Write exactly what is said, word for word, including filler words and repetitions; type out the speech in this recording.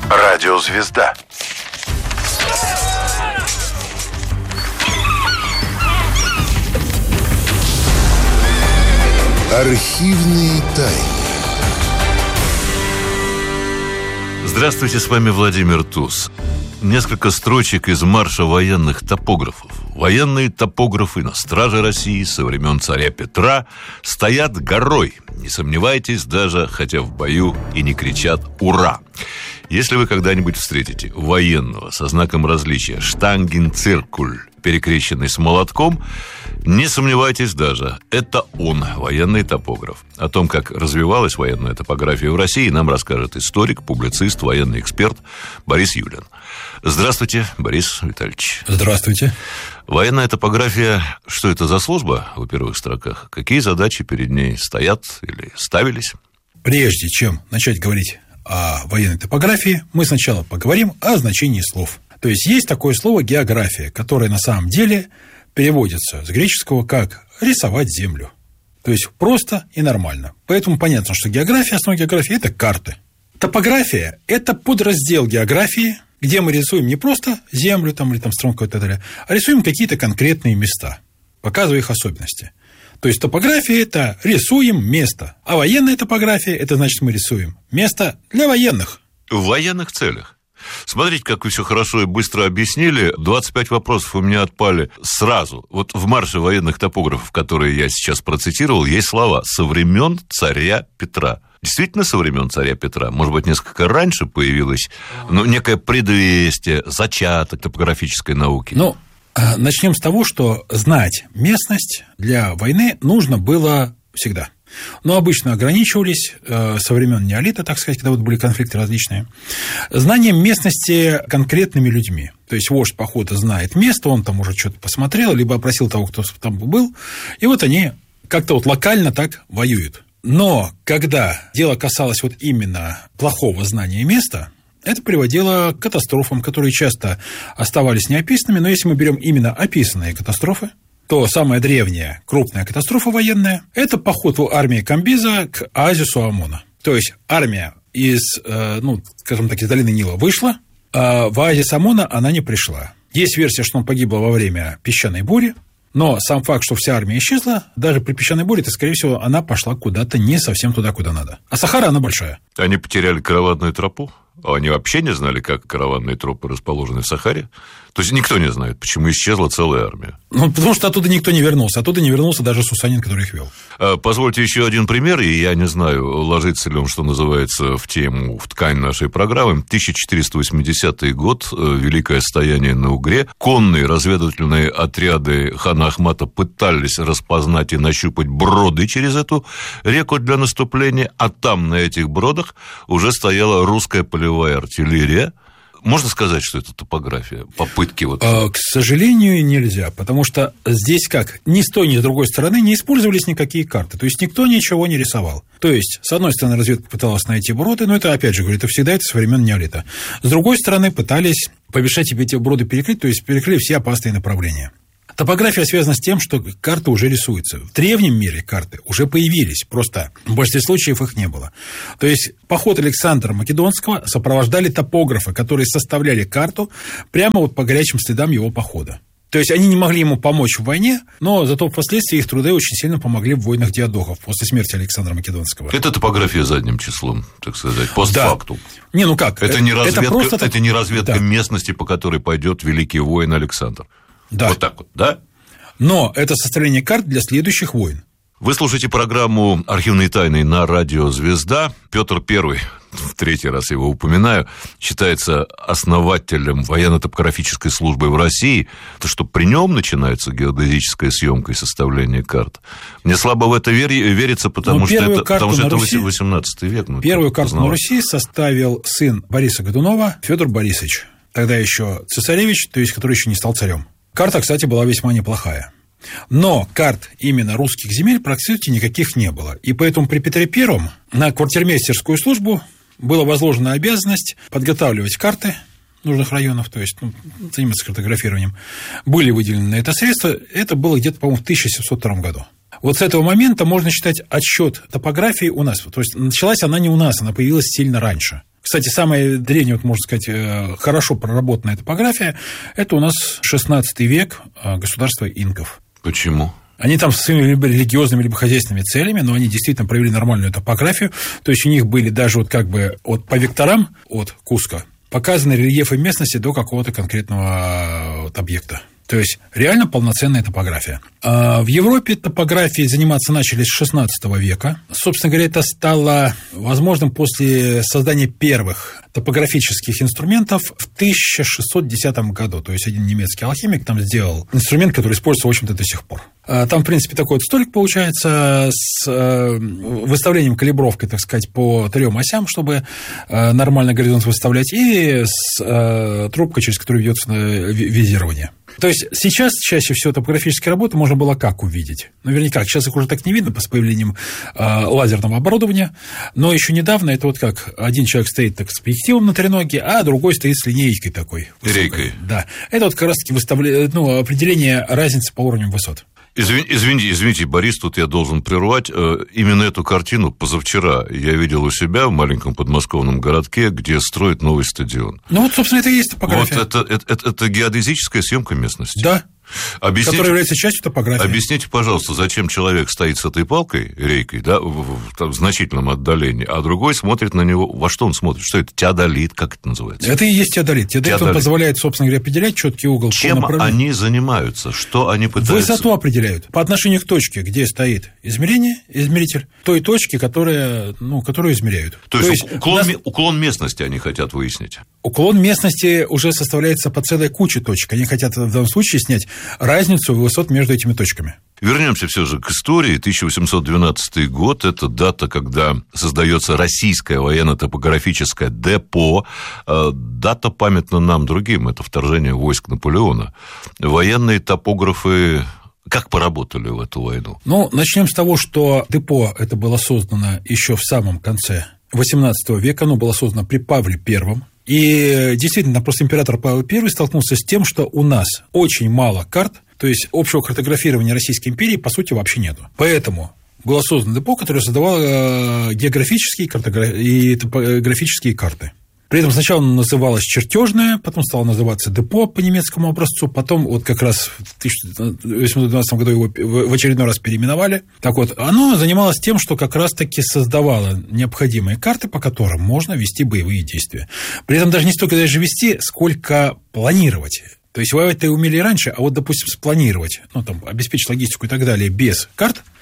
Радиозвезда. Архивные тайны. Здравствуйте, с вами Владимир Туз. Несколько строчек из марша военных топографов. Военные топографы на страже России со времен царя Петра стоят горой. Не сомневайтесь даже, хотя в бою и не кричат «Ура!». Если вы когда-нибудь встретите военного со знаком различия «Штангенциркуль», перекрещенный с молотком, не сомневайтесь даже, это он, военный топограф. О том, как развивалась военная топография в России, нам расскажет историк, публицист, военный эксперт Борис Юлин. Здравствуйте, Борис Витальевич. Здравствуйте. Военная топография, что это за служба в первых строках? Какие задачи перед ней стоят или ставились? Прежде чем начать говорить о военной топографии, мы сначала поговорим о значении слов. То есть есть такое слово «география», которое на самом деле переводится с греческого как «рисовать землю». То есть просто и нормально. Поэтому понятно, что география, основа географии – это карты. Топография – это подраздел географии, где мы рисуем не просто землю там, или там струн какой-то, и так далее, а рисуем какие-то конкретные места, показывая их особенности. То есть топография – это рисуем место, а военная топография – это значит, мы рисуем место для военных. В военных целях. Смотрите, как вы все хорошо и быстро объяснили. двадцать пять вопросов у меня отпали сразу. Вот в марше военных топографов, которые я сейчас процитировал, есть слова «со времен царя Петра». Действительно, со времен царя Петра? Может быть, несколько раньше появилось, ну, некое предвестие, зачаток топографической науки? Ну, начнем с того, что знать местность для войны нужно было всегда. Но обычно ограничивались э, со времен неолита, так сказать, когда вот были конфликты различные, знанием местности конкретными людьми. То есть вождь похода знает место, он там уже что-то посмотрел, либо опросил того, кто там был, и вот они как-то вот локально так воюют. Но когда дело касалось вот именно плохого знания места, это приводило к катастрофам, которые часто оставались неописанными, но если мы берем именно описанные катастрофы, то самая древняя крупная катастрофа военная – это поход армии Камбиза к оазису Амона. То есть армия из, ну, скажем так, из долины Нила вышла, а в оазис Амона она не пришла. Есть версия, что он погиб во время песчаной бури, но сам факт, что вся армия исчезла, даже при песчаной буре, то, скорее всего, она пошла куда-то не совсем туда, куда надо. А Сахара, она большая. Они потеряли караванную тропу? Они вообще не знали, как караванные тропы расположены в Сахаре? То есть никто не знает, почему исчезла целая армия. Ну, потому что оттуда никто не вернулся. Оттуда не вернулся даже Сусанин, который их вел. Позвольте еще один пример, и я не знаю, ложится ли он, что называется, в тему, в ткань нашей программы. тысяча четыреста восьмидесятый год, великое стояние на Угре. Конные разведывательные отряды хана Ахмата пытались распознать и нащупать броды через эту реку для наступления, а там, на этих бродах, уже стояла русская полевая артиллерия. Можно сказать, что это топография? Попытки вот... К сожалению, нельзя, потому что здесь как? Ни с той, ни с другой стороны не использовались никакие карты, то есть никто ничего не рисовал. То есть, с одной стороны, разведка пыталась найти броды, но это, опять же, говорю, это всегда это со времен неолита. С другой стороны, пытались помешать себе эти броды перекрыть, то есть перекрыли все опасные направления. Топография связана с тем, что карты уже рисуются. В древнем мире карты уже появились, просто в большинстве случаев их не было. То есть поход Александра Македонского сопровождали топографы, которые составляли карту прямо вот по горячим следам его похода. То есть они не могли ему помочь в войне, но зато впоследствии их труды очень сильно помогли в войнах диадохов после смерти Александра Македонского. Это топография задним числом, так сказать, постфактум. Да. Не, ну как? Это не разведка, это просто... это не разведка да. местности, по которой пойдет великий воин Александр. Да. Вот так вот, да? Но это составление карт для следующих войн. Вы слушаете программу «Архивные тайны» на радио «Звезда». Петр Первый, в третий раз его упоминаю, считается основателем военно-топографической службы в России. То, что при нем начинается геодезическая съемка и составление карт. Мне слабо в это верится, потому ну, что это, потому что это Руси, восемнадцатый век. Ну, первую карту на Руси составил сын Бориса Годунова Федор Борисович, тогда еще цесаревич, то есть который еще не стал царем. Карта, кстати, была весьма неплохая. Но карт именно русских земель практически никаких не было. И поэтому при Петре Первом на квартирмейстерскую службу была возложена обязанность подготавливать карты нужных районов, то есть ну, заниматься картографированием. Были выделены на это средства. Это было где-то, по-моему, в тысяча семьсот втором году. Вот с этого момента можно считать отсчет топографии у нас. То есть началась она не у нас, она появилась сильно раньше. Кстати, самая древняя, вот, можно сказать, хорошо проработанная топография – это у нас шестнадцатый век, государство инков. Почему? Они там со своими либо религиозными, либо хозяйственными целями, но они действительно провели нормальную топографию. То есть у них были даже вот как бы вот по векторам от Куско показаны рельефы местности до какого-то конкретного вот объекта. То есть реально полноценная топография. А в Европе топографией заниматься начали с шестнадцатого века. Собственно говоря, это стало возможным после создания первых топографических инструментов в тысяча шестьсот десятом году. То есть один немецкий алхимик там сделал инструмент, который используется, в общем-то, до сих пор. Там, в принципе, такой вот столик получается с выставлением, калибровкой, так сказать, по трем осям, чтобы нормально горизонт выставлять, и с трубкой, через которую ведется визирование. То есть сейчас чаще всего топографические работы можно было как увидеть? Наверняка, сейчас их уже так не видно с появлением э, лазерного оборудования, но еще недавно это вот как один человек стоит так с объективом на треноге, а другой стоит с линейкой такой. Рейкой. Да. Это вот как раз-таки выставля... ну, определение разницы по уровню высот. Извини, извините, извините, Борис, тут я должен прервать. Именно эту картину позавчера я видел у себя в маленьком подмосковном городке, где строят новый стадион. Ну вот, собственно, это и есть топография. Вот это, это, это, это геодезическая съемка местности. Да. Объясните, которая является частью топографии. Объясните, пожалуйста, зачем человек стоит с этой палкой, рейкой, да, в, в, в, в значительном отдалении, а другой смотрит на него. Во что он смотрит? Что это? Теодолит, как это называется? Это и есть теодолит. Теодолит, теодолит. Он позволяет, собственно говоря, определять четкий угол. Чем они занимаются? Что они пытаются? Высоту определяют. По отношению к точке, где стоит измерение, измеритель, той точки, которая, ну, которую измеряют. То, То есть, есть уклон, нас... уклон местности они хотят выяснить? Уклон местности уже составляется по целой куче точек. Они хотят в данном случае снять разницу высот между этими точками. Вернемся все же к истории. тысяча восемьсот двенадцатый год – это дата, когда создается российское военно-топографическое депо. Дата памятна нам другим – это вторжение войск Наполеона. Военные топографы как поработали в эту войну? Ну, начнем с того, что депо это было создано еще в самом конце восемнадцатого века. Оно было создано при Павле Первом. И действительно, просто император Павел Первый столкнулся с тем, что у нас очень мало карт, то есть общего картографирования Российской империи, по сути, вообще нету. Поэтому было создано депо, которое создавало географические и топографические карты. При этом сначала оно называлось чертежное, потом стало называться депо по немецкому образцу, потом вот как раз в тысяча восемьсот двенадцатом году его в очередной раз переименовали. Так вот, оно занималось тем, что как раз-таки создавало необходимые карты, по которым можно вести боевые действия. При этом даже не столько даже вести, сколько планировать. То есть воевать-то и умели раньше, а вот, допустим, спланировать, ну, там, обеспечить логистику и так далее без карт,